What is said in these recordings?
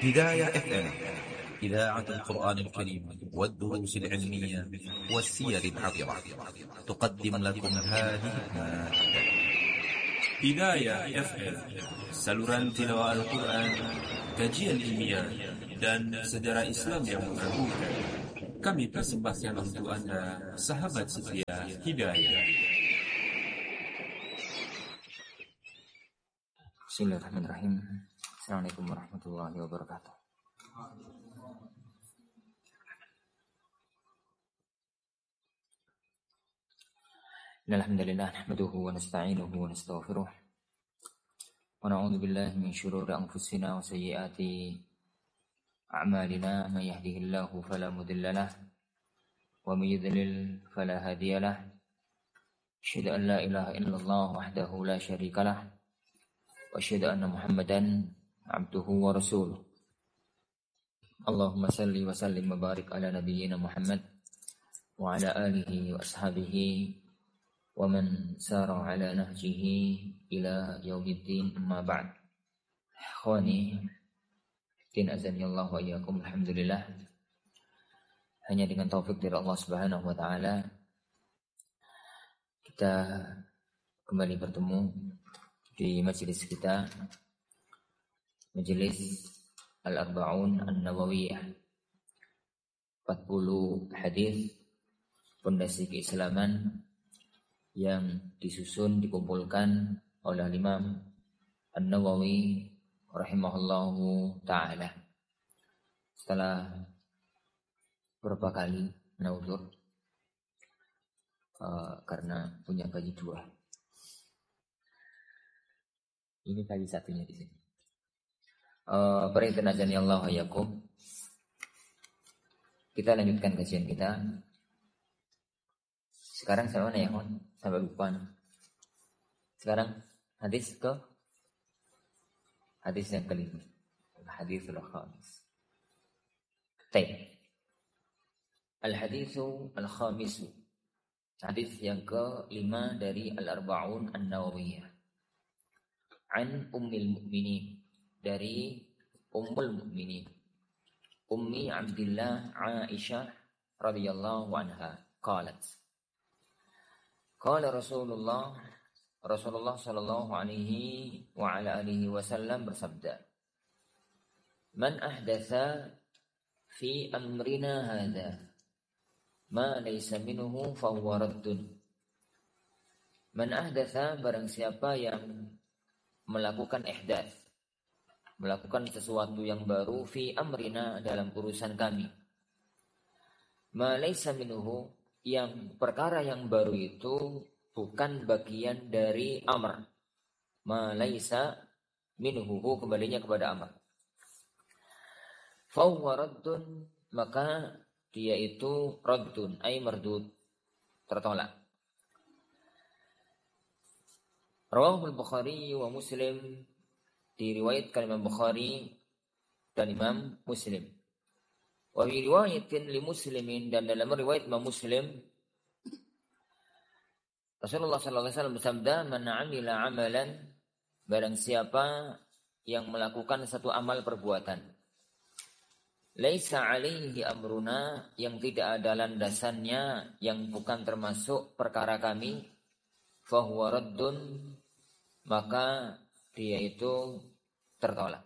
هداية FM إذاعة القرآن الكريم والدروس العلمية والسير العبرة تقدم لكم هذه المادة. Hidayah FM, saluran tilawah Al-Quran, kajian ilmiah, dan sejarah Islam yang mengagumkan. Kami persembahkan untuk Anda, sahabat setia Hidayah. Bismillahirrahmanirrahim. Assalamualaikum warahmatullahi wabarakatuh. Alhamdulillah nahmaduhu wa nasta'inuhu wa nastaghfiruh wa na'udzu billahi min shururi anfusina wa sayyiati a'malina. Man yahdihillahu fala mudilla lahu wa may yudlil fala hadiya lahu. Asyhadu an la ilaha illallah wahdahu la syarika lahu wa asyhadu anna Muhammadan abduhu wa rasuluh. Allahumma salli wa sallim wa barik ala nabiyyina Muhammad wa ala alihi wa ashabihi wa man sara ala nahjihi ila yaumiddin, amma ba'd. Ikhwani din azani Allah wa iyyakum. Alhamdulillah, hanya dengan taufik dari Allah Subhanahu wa taala kita kembali bertemu di majelis kita, majelis Al-Arba'un An-Nawawiyah, 40 hadis fondasi keislaman yang disusun, dikumpulkan oleh Imam An-Nawawi rahimahullahu ta'ala. Setelah berapa kali menaudur karena punya gaji 2. Ini gaji satunya di sini. Perintahkan Allah yakum. Kita lanjutkan kajian kita. Sekarang sampai mana ya, kawan? Sampai lupa. Sekarang hadis yang kelima. Hadisul khamis. Baik. Al-hadisu al-khamisu. Hadis yang kelima dari Al-Arba'un An-Nawawiyah. An Ummil Mu'minin, dari Ummul Mu'minin, Ummi Abdillah Aisyah radhiyallahu anha, qalat, qala Rasulullah sallallahu alaihi wa ala alihi wasallam bersabda, man ahdatha fi amrina hadha ma laysa minhu fa huwa raddun. Man ahdatha, barang siapa yang melakukan ihdath, melakukan sesuatu yang baru, fi amrina, dalam urusan kami, ma laysa minhu, yang perkara yang baru itu bukan bagian dari amr. Ma laysa minhu, kembalinya kepada amr. Fa huwa raddun, maka dia itu raddun, ay mardud, tertolak. Rawahul Bukhari wa Muslim, diriwayatkan Imam Bukhari dan Imam Muslim. Wa fi riwayatin li Muslimin, dan dalam riwayat Imam Muslim, Rasulullah sallallahu alaihi wasallam bersabda, man 'amila 'amalan, barang siapa yang melakukan satu amal perbuatan, laisa 'alaihi amruna, yang tidak ada landasannya, yang bukan termasuk perkara kami, fa huwa raddun, maka dia itu tertolak.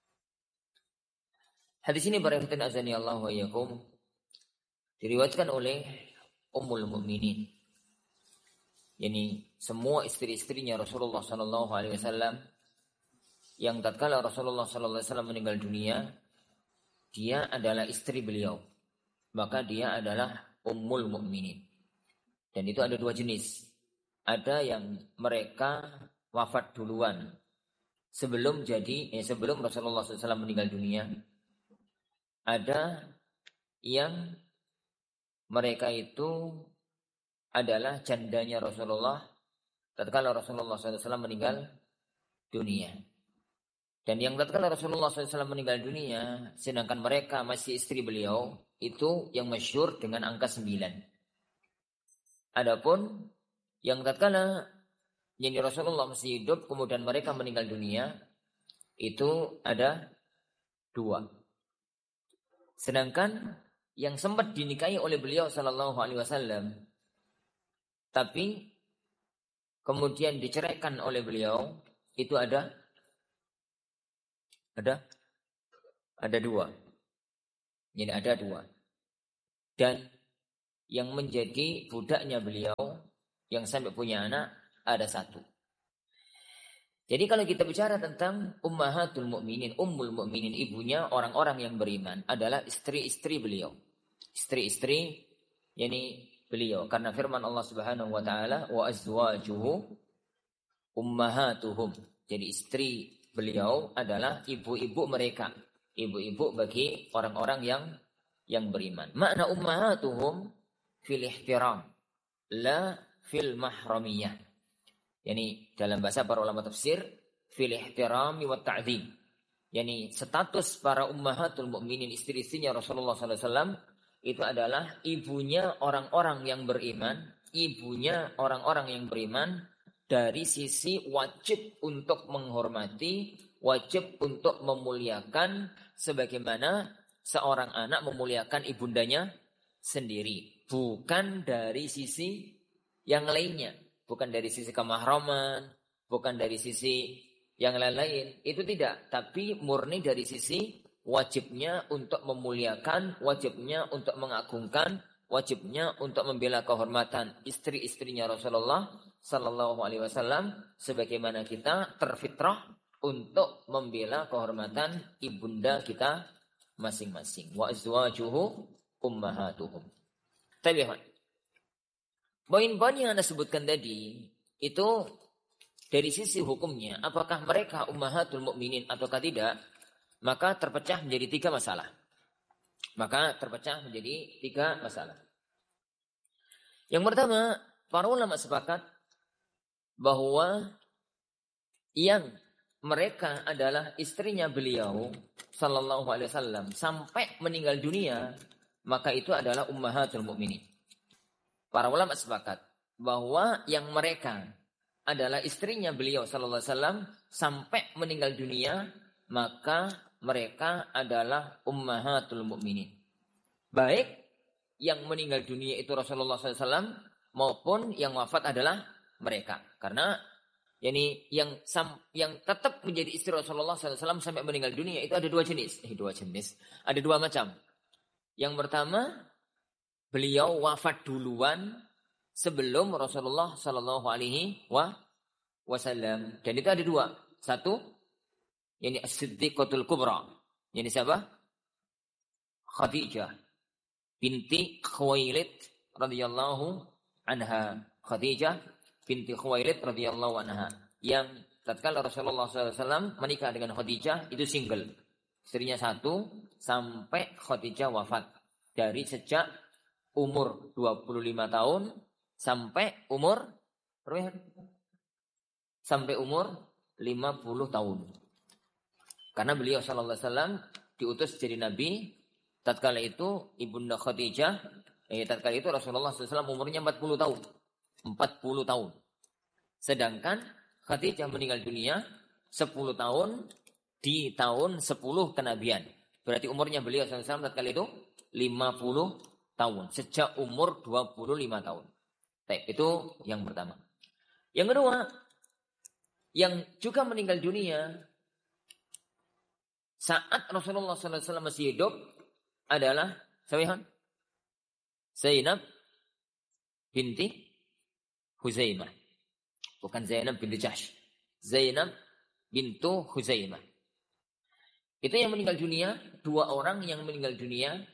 Hadis ini barakallahu azani Allah wa iyyakum, diriwayatkan oleh Ummul Mukminin, yakni semua istri-istrinya Rasulullah sallallahu alaihi wasallam, yang tatkala Rasulullah sallallahu alaihi wasallam meninggal dunia, dia adalah istri beliau, maka dia adalah Ummul Mukminin. Dan itu ada 2 jenis. Ada yang mereka wafat duluan sebelum Rasulullah SAW meninggal dunia. Ada yang mereka itu adalah jandanya Rasulullah tatkala Rasulullah SAW meninggal dunia. Dan yang tatkala Rasulullah SAW meninggal dunia, sedangkan mereka masih istri beliau, itu yang masyhur dengan angka 9. Adapun yang tatkala Rasulullah masih hidup kemudian mereka meninggal dunia, itu ada 2. Sedangkan yang sempat dinikahi oleh beliau sallallahu alaihi wasallam tapi kemudian diceraikan oleh beliau itu ada 2. Jadi ada 2. Dan yang menjadi budaknya beliau yang sampai punya anak ada 1. Jadi kalau kita bicara tentang ummahatul mukminin, ummul mukminin, ibunya orang-orang yang beriman adalah istri-istri beliau. Istri-istri yakni beliau karena firman Allah Subhanahu wa taala wa azwajuhu ummahatuhum. Jadi istri beliau adalah ibu-ibu mereka, ibu-ibu bagi orang-orang yang beriman. Makna ummahatuhum fil ihtiram la fil mahramiyah. Yani dalam bahasa para ulama tafsir fil ihtirami wa ta'zim. Yani status para ummahatul mukminin istri-istrinya Rasulullah sallallahu alaihi wasallam itu adalah ibunya orang-orang yang beriman, ibunya orang-orang yang beriman dari sisi wajib untuk menghormati, wajib untuk memuliakan sebagaimana seorang anak memuliakan ibundanya sendiri, bukan dari sisi yang lainnya. Bukan dari sisi kemahraman, bukan dari sisi yang lain-lain. Itu tidak. Tapi murni dari sisi wajibnya untuk memuliakan, wajibnya untuk mengagungkan, wajibnya untuk membela kehormatan istri-istrinya Rasulullah sallallahu alaihi wasallam sebagaimana kita terfitrah untuk membela kehormatan ibunda kita masing-masing. Wa azwajuhu ummahatuhum. Tabi'an. Poin-poin yang Anda sebutkan tadi itu dari sisi hukumnya, apakah mereka ummahatul mukminin ataukah tidak, maka terpecah menjadi 3 masalah. Yang pertama, para ulama sepakat bahwa yang mereka adalah istrinya beliau sallallahu alaihi wasallam sampai meninggal dunia, maka itu adalah ummahatul mukminin. Para ulama sepakat bahwa yang mereka adalah istrinya beliau sallallahu alaihi wasallam sampai meninggal dunia, maka mereka adalah ummahatul mukminin. Baik yang meninggal dunia itu Rasulullah sallallahu alaihi wasallam maupun yang wafat adalah mereka. Karena yang tetap menjadi istri Rasulullah sallallahu alaihi wasallam sampai meninggal dunia itu ada 2 jenis. Ada 2 macam. Yang pertama, beliau wafat duluan sebelum Rasulullah sallallahu alaihi wasallam. Dan itu ada 2. Satu, yakni As-Siddiqatul Kubra. Yakni siapa? Khadijah binti Khuwailid radhiyallahu anha. Khadijah binti Khuwailid radhiyallahu anha. Yang tatkala Rasulullah sallallahu alaihi wasallam menikah dengan Khadijah itu single. Istrinya 1 sampai Khadijah wafat. Dari sejak umur 25 tahun sampai umur 50 tahun. Karena beliau sallallahu alaihi wasallam diutus jadi nabi tatkala itu ibunda Khadijah tatkala itu Rasulullah sallallahu alaihi wasallam umurnya 40 tahun. 40 tahun. Sedangkan Khadijah meninggal dunia 10 tahun di tahun 10 kenabian. Berarti umurnya beliau sallallahu alaihi wasallam tatkala itu 50 tahun sejak umur 25 tahun. Itu yang pertama. Yang kedua, yang juga meninggal dunia saat Rasulullah sallallahu alaihi wasallam masih hidup adalah Zainab binti Huzaimah. Bukan Zainab binti Jahsh. Zainab bintu Huzaimah. Itu yang meninggal dunia, 2 orang yang meninggal dunia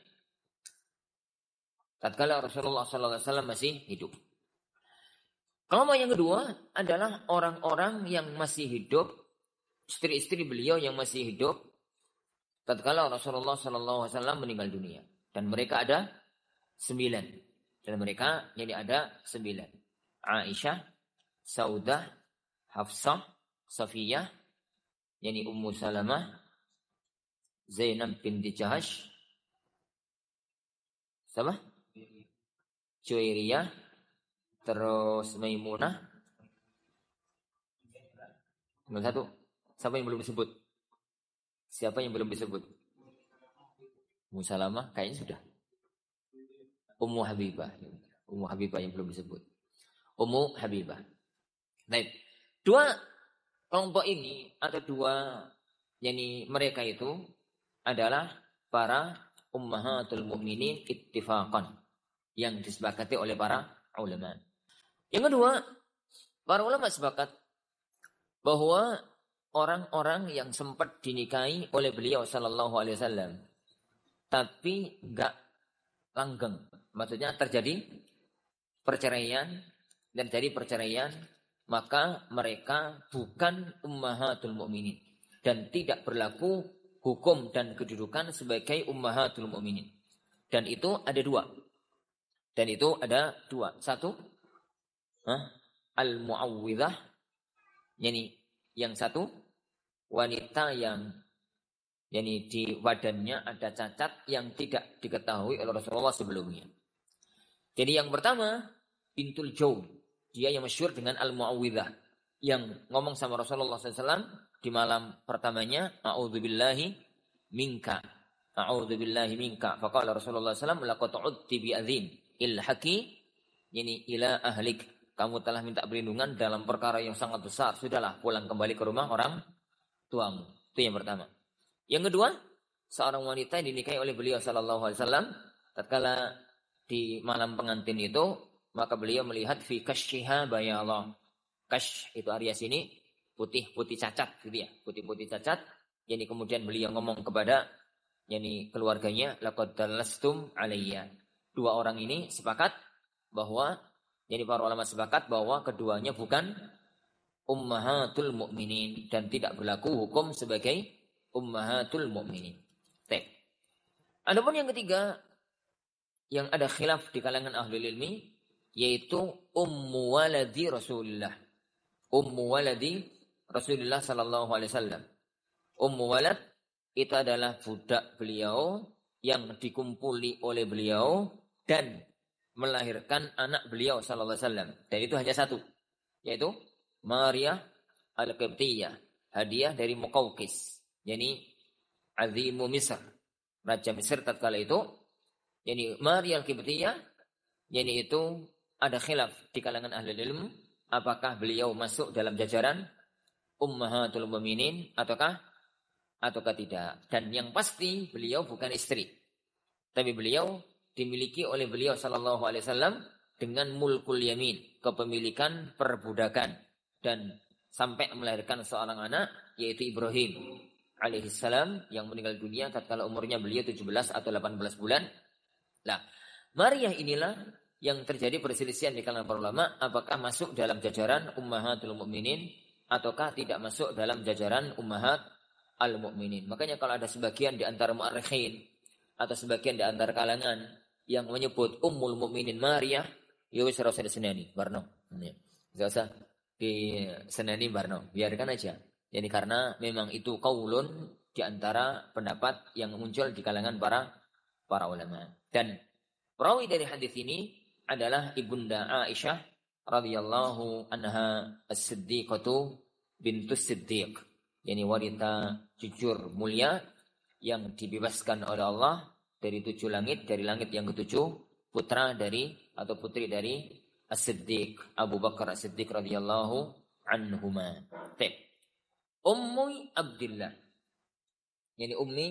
tatkala Rasulullah sallallahu alaihi wasallam masih hidup. Kelompok yang kedua adalah orang-orang yang masih hidup, istri-istri beliau yang masih hidup tatkala Rasulullah sallallahu alaihi wasallam meninggal dunia. Dan mereka ada 9. Dan mereka jadi ada 9. Aisyah, Saudah, Hafsah, Safiyah, yakni Ummu Salamah, Zainab binti Jahsh, siapa? Juwairiyah, terus Maimunah. Tinggal 1. Siapa yang belum disebut? Ummu Salamah kayaknya sudah. Ummu Habibah. Ummu Habibah yang belum disebut. Ummu Habibah. Baik. Dua kelompok ini atau dua mereka itu adalah para ummahatul mukminin ittifaqan yang disepakati oleh para ulama. Yang kedua, para ulama sepakat bahwa orang-orang yang sempat dinikahi oleh beliau sallallahu alaihi wasallam tapi enggak langgeng, maksudnya terjadi perceraian dan dari perceraian maka mereka bukan ummahatul mukminin dan tidak berlaku hukum dan kedudukan sebagai ummahatul mukminin. Dan itu ada dua. Satu, al-mu'awwidah, yang satu wanita yang di badannya ada cacat yang tidak diketahui oleh Rasulullah sebelumnya. Jadi yang pertama bintul Jawm, dia yang masyhur dengan al-mu'awwidah, yang ngomong sama Rasulullah SAW di malam pertamanya, a'udzubillahi minka. Faqala Rasulullah SAW, laqad udti bi adzin ilhaqi ila ahlik. Kamu telah minta perlindungan dalam perkara yang sangat besar. Sudahlah, pulang kembali ke rumah orang tuamu. Itu yang pertama. Yang kedua, seorang wanita yang dinikahi oleh beliau sallallahu alaihi wasallam tatkala di malam pengantin itu, maka beliau melihat fi kashiha bayallah. Kash itu Arya sini putih-putih cacat gitu ya, putih-putih cacat. Jadi kemudian beliau ngomong kepada keluarganya, laqad dallastum alayya. Dua orang ini sepakat bahwa para ulama sepakat bahwa keduanya bukan ummahatul mukminin dan tidak berlaku hukum sebagai ummahatul mukminin. Adapun yang ketiga yang ada khilaf di kalangan ahli ilmi yaitu ummu waladi Rasulullah. Ummu waladi Rasulullah sallallahu alaihi wasallam. Ummu walad itu adalah budak beliau yang dikumpuli oleh beliau dan melahirkan anak beliau sallallahu alaihi wasallam. Dan itu hanya satu, yaitu Maria al-Qibtiyah, hadiah dari Muqawqis, azimu Misr, raja Mesir tatkala itu. Maria al-Qibtiyah, itu ada khilaf di kalangan ahli ilmu apakah beliau masuk dalam jajaran ummahatul mukminin ataukah tidak. Dan yang pasti beliau bukan istri, tapi beliau dimiliki oleh beliau sallallahu alaihi wasallam dengan mulkul yamin, kepemilikan perbudakan, dan sampai melahirkan seorang anak yaitu Ibrahim alaihissalam yang meninggal dunia tatkala umurnya beliau 17 atau 18 bulan. Nah, Maria inilah yang terjadi perselisihan di kalangan para ulama apakah masuk dalam jajaran ummahatul mukminin ataukah tidak masuk dalam jajaran ummahat al-mukminin. Makanya kalau ada sebagian di antara mu'arrikhin atau sebagian di antara kalangan yang menyebut ummul mukminin Maria, ya wis ora usah diseneni barno. Enggak usah diseneni barno, biarkan aja. Karena memang itu qaulun di antara pendapat yang muncul di kalangan para ulama. Dan perawi dari hadis ini adalah Ibunda Aisyah radhiyallahu anha as-siddiqatu bintus siddiq. Wanita jujur mulia yang dibebaskan oleh Allah dari 7 langit, dari langit yang ke-7, putra dari atau putri dari As-Siddiq Abu Bakar As-Siddiq radhiyallahu anhuma. Ummu Abdillah. Ummu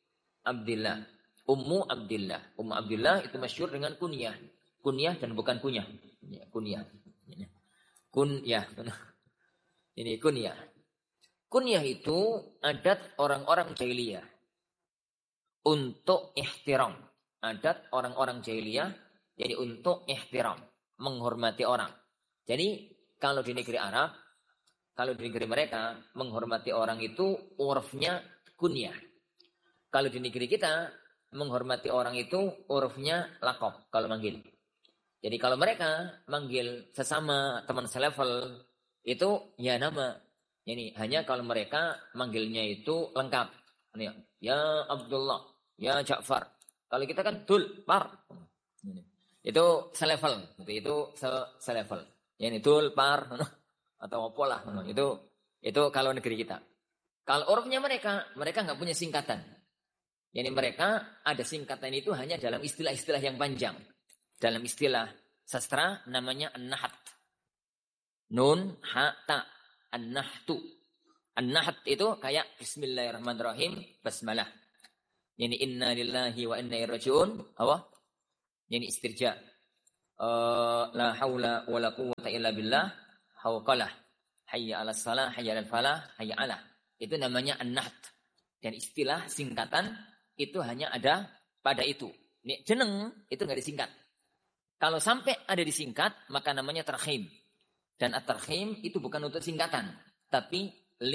Abdillah. Ummu Abdillah itu masyhur dengan kunyah. Kunyah dan bukan kunyah. Kunyah. Kunyah. Kunyah. Kunyah itu adat orang-orang jahiliyah untuk ihtiram. Adat orang-orang jahiliyah untuk ihtiram, menghormati orang. Jadi kalau di negeri Arab, kalau di negeri mereka menghormati orang itu urufnya kunyah. Kalau di negeri kita menghormati orang itu urufnya laqab kalau manggil. Jadi kalau mereka manggil sesama teman selevel itu ya nama. Hanya kalau mereka manggilnya itu lengkap. Ya Abdullah, ya Ja'far. Kalau kita kan Dul Par. Itu selevel, itu selevel. Dul Par atau apa lah. Itu kalau negeri kita. Kalau urufnya mereka nggak punya singkatan. Yani mereka ada singkatan itu hanya dalam istilah-istilah yang panjang. Dalam istilah sastra namanya an-nahat. Nun, ha, ta. An-nahtu. An-nahat itu kayak bismillahirrahmanirrahim, basmalah. Yani inna lillahi wa inna ilaihi raji'un. Apa? Yani istirja. La haula wa la quwwata illa billah. Hauqalah. Hayya 'alas salah, hayya 'alal falah, hayya 'ala. Itu namanya an-nahat. Dan istilah singkatan itu hanya ada pada itu. Ini jeneng itu enggak disingkat. Kalau sampai ada disingkat, maka namanya tarhim. Dan at-tarhim itu bukan untuk singkatan, tapi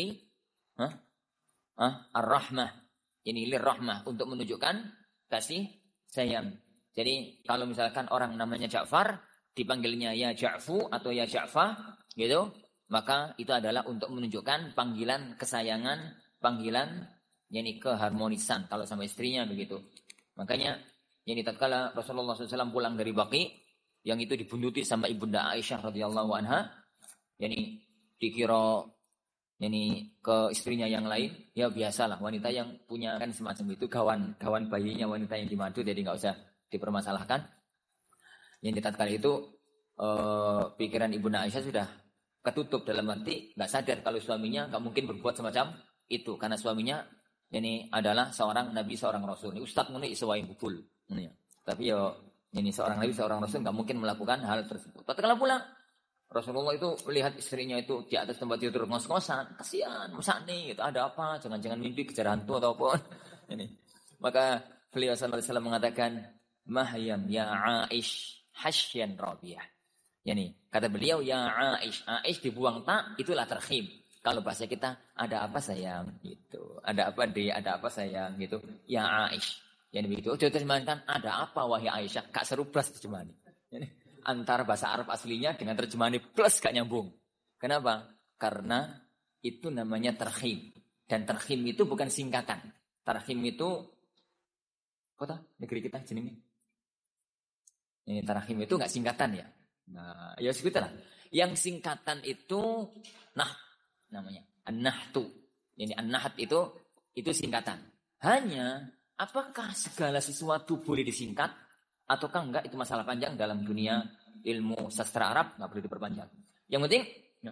ar-rahmah. Ini lir-rahmah, untuk menunjukkan kasih sayang. Jadi kalau misalkan orang namanya Ja'far, dipanggilnya ya Ja'fu atau ya Ja'fa, gitu, maka itu adalah untuk menunjukkan panggilan kesayangan, panggilan yakni keharmonisan kalau sama istrinya begitu. Makanya yakni tatkala Rasulullah SAW pulang dari Baqi, yang itu dibuntuti sama ibunda Aisyah radhiyallahu anha, yakni dikira yakni ke istrinya yang lain, ya biasalah wanita yang punya kan semacam itu, kawan bayinya wanita yang dimadu, jadi nggak usah dipermasalahkan. Yang tatkala itu pikiran ibunda Aisyah sudah ketutup, dalam arti nggak sadar kalau suaminya nggak mungkin berbuat semacam itu, karena suaminya ini adalah seorang nabi, seorang rasul. Ini ustaz ngene iso wae bubul. Tapi ya ini seorang nabi, seorang rasul enggak mungkin melakukan hal tersebut. Tatkala pulang Rasulullah itu melihat istrinya itu di atas tempat tidur ngos-ngosan, kasihan, musani, itu ada apa? Jangan-jangan mimpi kejar hantu atau apa. Ini. Maka beliau sallallahu alaihi wasallam mengatakan, "Mahyam ya Aish hasyan Rabiah." Yani kata beliau ya Aish, Aish dibuang tak, itulah tarhim. Kalau bahasa kita, ada apa sayang? Gitu. Ada apa deh? Ada apa sayang? Gitu. Ya Aish. Yang begitu. Oh, terjemahkan, ada apa wahai Aisyah? Kak seru plus terjemahan. Antara bahasa Arab aslinya dengan terjemahan plus gak nyambung. Kenapa? Karena itu namanya tarhim. Dan tarhim itu bukan singkatan. Tarhim itu, kota negeri kita jenenge. Ini tarhim itu gak singkatan ya. Nah, ya sebutlah. Yang singkatan itu, namanya an-nahtu. Yani an-nahat itu singkatan. Hanya apakah segala sesuatu boleh disingkat ataukah enggak, itu masalah panjang dalam dunia ilmu sastra Arab, enggak perlu diperpanjang. Yang penting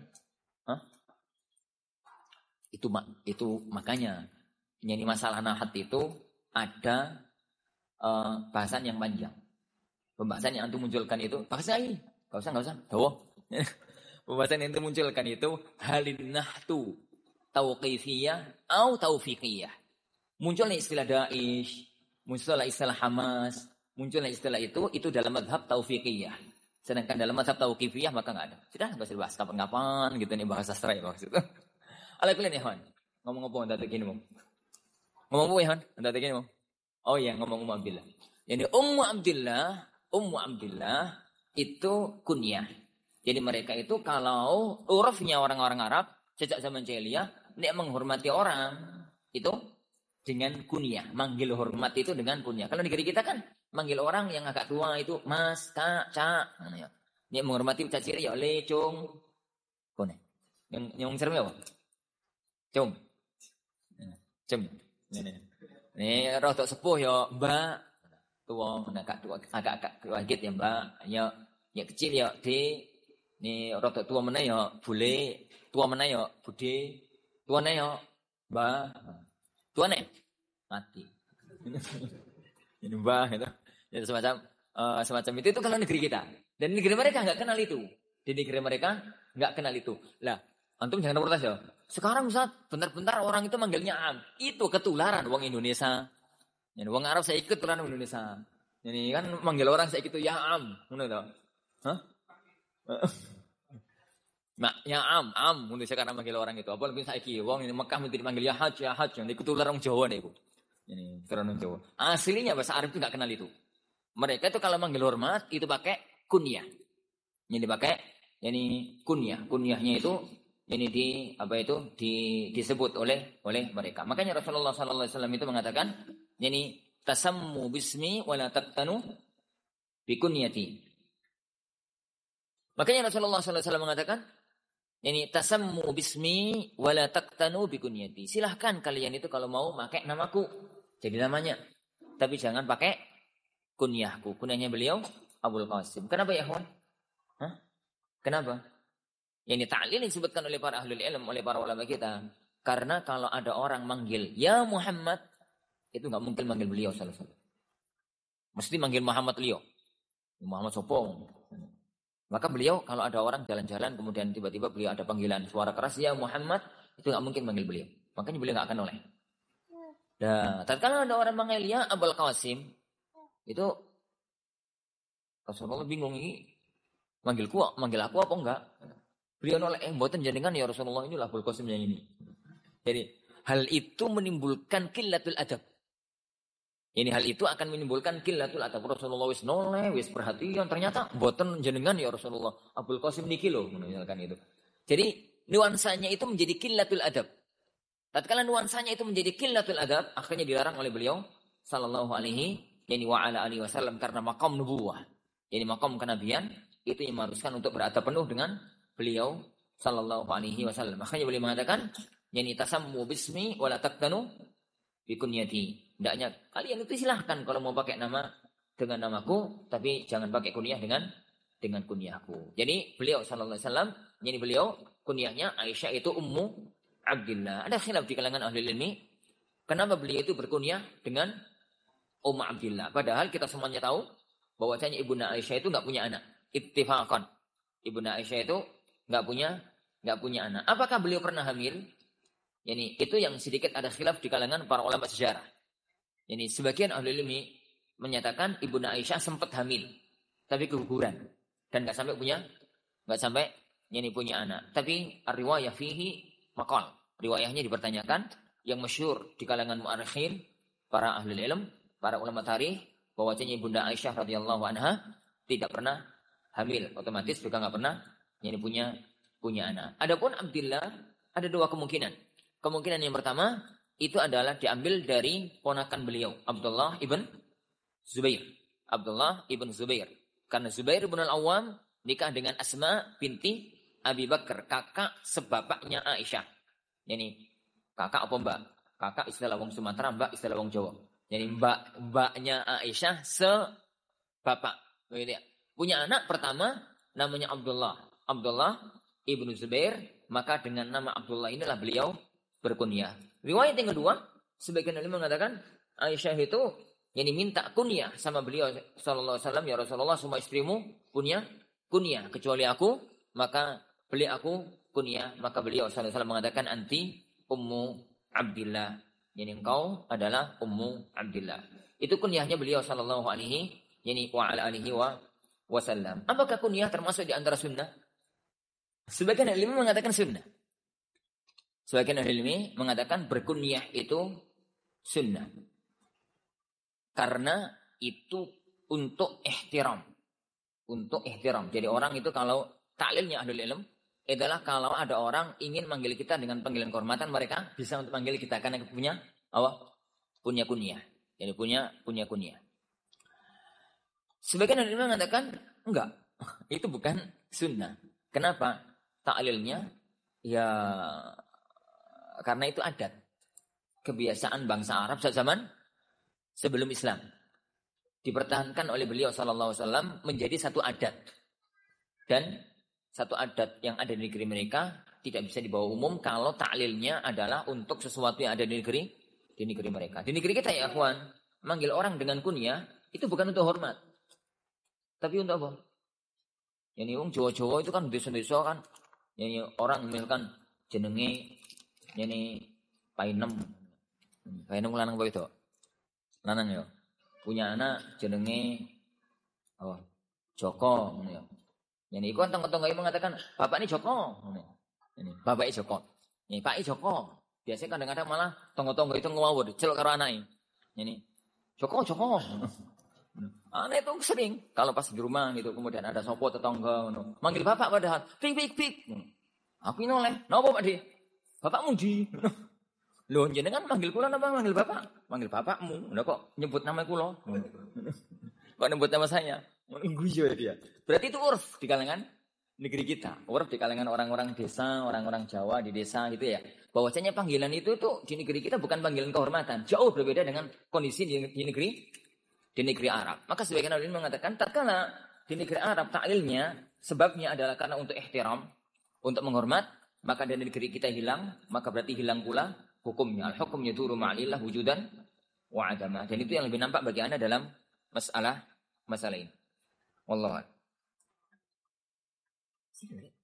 itu makanya yani masalah nahat itu ada bahasan yang panjang. Pembahasan yang antum munculkan itu bahasa ini. Enggak usah. Dawa. Pembahasan yang munculkan itu halin nahtu tauqifiyah atau taufiqiyah. Munculnya istilah Daesh, munculnya istilah Hamas, munculnya istilah itu dalam mazhab taufiqiyah. Sedangkan dalam mazhab tauqifiyah maka enggak ada. Sudah enggak usah dibahas kapan-kapan gitu nih, bahasa sastra ya maksud. Ala kulli nih, Han. Ngomong apa ndak gini, Bang? Ngomong apa ya, Han? Ndak gini, Bang. Oh iya, ngomong Ummu Abdillah. Yani Ummu Abdillah itu kunyah. Jadi mereka itu kalau urufnya orang-orang Arab sejak zaman jahiliyah, nek menghormati orang itu dengan kunyah, manggil hormat itu dengan kunyah. Kalau negeri kita kan manggil orang yang agak tua itu Mas, Kak, Cak, ya. Nek menghormati cak ciri ya Le, Cung. Kone. Yang serem apa? Cung. Cung. Ini rodok sepuh ya, Mbak. Tua, agak tua dikit ya, Mbak. Ya kecil ya, Dik. Ni rodok tua mana ya bule, tua mana ya bude, tua mana ya mbak, tua nih mati. Ini mbak itu, jadi semacam itu kalau negeri kita. Dan negeri mereka nggak kenal itu. Di negeri mereka nggak kenal itu. Lah, antum jangan protes ya. Sekarang Ustaz, bentar-bentar orang itu manggilnya am. Itu ketularan wong Indonesia. Jadi wong Arab saya ikut ketularan Indonesia. Ini kan manggil orang saya ikut ya am, ngono toh. Hah? Mak ya am ngono sekarang manggil orang itu. Apa lebih saiki wong ini Mekah mesti dipanggil ya haj yang ketularan orang Jawa niku. Ini ketularan Jawa. Aslinya bahasa Arab itu enggak kenal itu. Mereka itu kalau manggil hormat itu pakai kunyah. Ini dipakai yani kunyah. Kunyahnya itu ini disebut oleh mereka. Makanya Rasulullah sallallahu alaihi wasallam itu mengatakan yani tasammu bismi wa la taqtanu bi kunyati. Makanya Rasulullah SAW mengatakan, ini tasammu bismi wala taqtanu bi kunyati. Silahkan kalian itu kalau mau pakai namaku. Jadi namanya. Tapi jangan pakai kunyahku. Kunyahnya beliau Abul Qasim. Kenapa ya, kawan? Kenapa? Yang ta'lil disebutkan oleh para ahlul ilm, oleh para ulama kita. Karena kalau ada orang manggil, ya Muhammad, itu nggak mungkin manggil beliau sallallahu alaihi wasallam. Mesti manggil Muhammad beliau. Muhammad Sopong. Maka beliau kalau ada orang jalan-jalan kemudian tiba-tiba beliau ada panggilan suara keras ya Muhammad, itu nggak mungkin manggil beliau. Makanya beliau nggak akan noleh. Nah, tatkala ada orang manggil ya Abul Qasim, itu Rasulullah bingung ini manggil aku apa enggak? Beliau noleh, mboten jenengan ya Rasulullah, inilah Abul Qasim yang ini. Jadi hal itu menimbulkan qillatul adab. Ini hal itu akan menimbulkan qillatul adab. Rasulullah wis noleh, wis perhatian, ternyata mboten jenengan ya Rasulullah, Abul Qasim niki lho, misalkan itu. Jadi nuansanya itu menjadi qillatul adab. Tatkala nuansanya itu menjadi qillatul adab, akhirnya dilarang oleh beliau sallallahu alaihi wa ala alihi wasallam karena maqam nubuwah. Ini maqam kenabian itu yang mengharuskan untuk beradab penuh dengan beliau sallallahu alaihi wasallam. Makanya beliau mengatakan, "Yani tasammu bismi wa la taqtanu bi kunyati." Hendaknya kalian itu silahkan kalau mau pakai nama dengan namaku, tapi jangan pakai kunyah dengan kunyahku. Jadi beliau sallallahu alaihi wasallam, jadi beliau kunyahnya Aisyah itu Ummu Abdillah. Ada khilaf di kalangan ahli ilmi, kenapa beliau itu berkunyah dengan Ummu Abdillah. Padahal kita semuanya tahu bahwasanya Ibunda Aisyah itu enggak punya anak. Ittifaqan. Ibunda Aisyah itu enggak punya anak. Apakah beliau pernah hamil? Yani itu yang sedikit ada khilaf di kalangan para ulama sejarah. Yani sebagian ahli ilmi menyatakan Ibunda Aisyah sempat hamil, tapi keguguran dan enggak sampai punya anak. Tapi riwayah fihi maqal. Riwayahnya dipertanyakan, yang masyhur di kalangan mu'arikhin, para ahli ilm, para ulama tarikh, bahwasanya Ibunda Aisyah radhiyallahu anha tidak pernah hamil, otomatis juga enggak pernah punya anak. Adapun Abdillah ada dua kemungkinan. Kemungkinan yang pertama itu adalah diambil dari ponakan beliau, Abdullah ibn Zubair. Abdullah ibn Zubair. Karena Zubair ibn al-Awwam nikah dengan Asma binti Abi Bakar, kakak sebapaknya Aisyah. Yani kakak apa mbak? Kakak istilah wong Sumatera, mbak istilah wong Jawa. Yani mbaknya Aisyah sebapak. Begitu ya. Punya anak pertama namanya Abdullah. Abdullah ibnu Zubair, maka dengan nama Abdullah inilah beliau berkunyah. Riwayat yang kedua, sebagian ulama mengatakan Aisyah itu minta kunyah sama beliau sallallahu alaihi wasallam, ya Rasulullah, semua istrimu punya kunyah kecuali aku, maka beli aku kunyah. Maka beliau sallallahu alaihi wasallam mengatakan anti Ummu Abdillah. Yani engkau adalah Ummu Abdillah. Itu kunyahnya beliau sallallahu alaihi wa ala alihi wasallam. Apakah kunyah termasuk di antara sunnah? Sebagian ilmu mengatakan sunnah. Sebagian ilmu mengatakan berkunyah itu sunnah. Karena itu untuk ihtiram. Untuk ihtiram. Jadi orang itu kalau taklilnya ahlul ilm adalah kalau ada orang ingin manggil kita dengan panggilan kehormatan, mereka bisa untuk manggil kita karena punya kunyah. Jadi punya kunyah. Sebagian ilmu mengatakan enggak. Itu bukan sunnah. Kenapa? Taklilnya ya karena itu adat, kebiasaan bangsa Arab saat zaman sebelum Islam, dipertahankan oleh beliau sallallahu alaihi wasallam menjadi satu adat, dan satu adat yang ada di negeri mereka tidak bisa dibawa umum kalau taklilnya adalah untuk sesuatu yang ada di negeri mereka. Di negeri kita ya akhwan, manggil orang dengan kunyah itu bukan untuk hormat, tapi untuk apa? Yani wong Jawa-Jawa itu kan desa-desa kan, yani orang misalkan jenenge Painem lanang apa itu? Lanang ya. Punya anak jenenge Joko ngono ya. Yani iku tonggo-tonggo mengatakan, "Bapak ini Joko." Ini bapak Joko. Ini Pak Joko. Biasanya kadang-kadang malah tonggo-tonggo itu ngawur, celok karo anake. Ini Joko. Aneh itu sering kalau pas di rumah gitu, kemudian ada sopo tetangga ngono. Manggil bapak padahal, "Pik." Aku ini oleh, "Napa Pak Di?" "Bapakmu di." "Loh, jenengan manggil kula napa manggil bapak?" "Manggil bapakmu." "Lah kok nyebut nama kula?" "Kok nyebut nama saya?" Guyu dia. Berarti itu urf di kalangan negeri kita. Urf di kalangan orang-orang desa, orang-orang Jawa di desa gitu ya. bahwasanya panggilan itu tuh di negeri kita bukan panggilan kehormatan, jauh berbeda dengan kondisi di negeri Arab. Maka sebagian ulama mengatakan tatkala di negeri Arab ta'lilnya sebabnya adalah karena untuk ihtiram, untuk menghormat, maka dari negeri kita hilang, maka berarti hilang pula hukumnya. Al-hukum yaduru ma'alillah wujudan wa adama. Dan itu yang lebih nampak bagi Anda dalam masalah ini. Wallahu a'lam.